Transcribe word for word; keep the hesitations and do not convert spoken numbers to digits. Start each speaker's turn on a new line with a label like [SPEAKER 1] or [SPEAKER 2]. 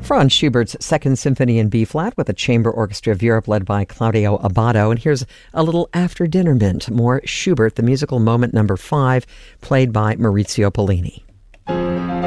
[SPEAKER 1] Franz Schubert's Second Symphony in B-flat with the Chamber Orchestra of Europe led by Claudio Abbado. And here's a little after dinner mint, more Schubert, the musical moment number five, played by Maurizio Pollini.